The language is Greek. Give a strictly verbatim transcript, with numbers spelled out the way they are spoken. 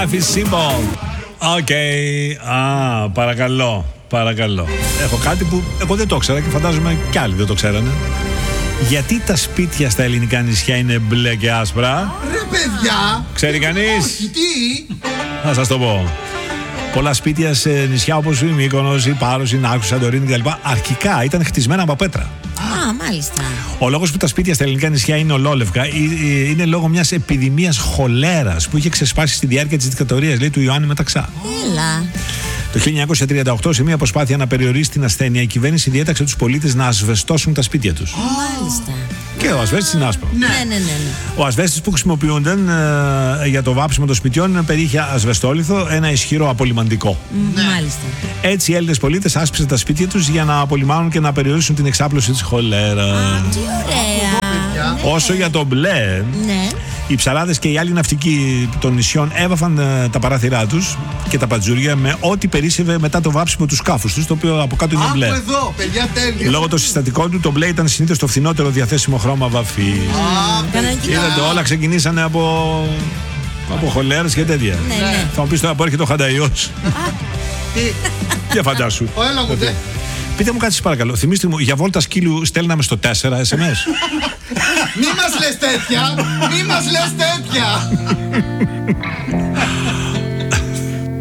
Life is simple. Οκ. Okay. Α, παρακαλώ. Παρακαλώ. Έχω κάτι που εγώ δεν το ήξερα και φαντάζομαι κι άλλοι δεν το ξέρανε. Γιατί τα σπίτια στα ελληνικά νησιά είναι μπλε και άσπρα? Ρε παιδιά! Ξέρει κανείς? Όχι, τι? Θα σας το πω. Πολλά σπίτια σε νησιά όπως η Μύκονος, η Πάρος, η Νάκου, η Σαντορίνη κτλ. Αρχικά ήταν χτισμένα από πέτρα. Α, μάλιστα. Ο λόγος που τα σπίτια στα ελληνικά νησιά είναι ολόλευκα είναι λόγω μιας επιδημίας χολέρας που είχε ξεσπάσει στη διάρκεια της δικτατορίας, λέει, του Ιωάννη Μεταξά. Έλα. Το χίλια εννιακόσια τριάντα οκτώ, σε μια προσπάθεια να περιορίσει την ασθένεια, η κυβέρνηση διέταξε τους πολίτες να ασβεστώσουν τα σπίτια τους. Μάλιστα. Και ο ασβέστης είναι άσπρο. Ναι, ναι, ναι. ναι. Ο ασβέστης που χρησιμοποιούνταν ε, για το βάψιμο των σπιτιών περιείχε ασβεστόλιθο, ένα ισχυρό απολυμαντικό. Ναι. Μάλιστα. Έτσι οι Έλληνες πολίτες άσπισαν τα σπίτια τους για να απολυμάνουν και να περιορίσουν την εξάπλωση της χολέρας. Α, τι ωραία. Ναι. Όσο για το μπλε, Ναι. οι ψαράδες και οι άλλοι ναυτικοί των νησιών έβαφαν ε, τα παράθυρά τους και τα πατζούρια με ό,τι περίσσευε μετά το βάψιμο του σκάφους τους, το οποίο από κάτω είναι μπλε. Από εδώ, παιδιά, τέλεια. Λόγω των συστατικών του, το μπλε ήταν συνήθως το φθηνότερο διαθέσιμο χρώμα βαφής. Είδατε, όλα ξεκινήσανε από, από χολέρες και τέτοια. Ναι, ναι. Θα μου πεις τώρα που έρχεται ο Χανταϊός. Τι? Για φαντάσου. Ο, έλα μου, δε. Πείτε μου κάτι σας παρακαλώ. Θυμήστε μου, για βόλτα σκύλου στέλναμε στο τέσσερα ες εμ ες. Μη μας λες τέτοια! Μη μας λες τέτοια!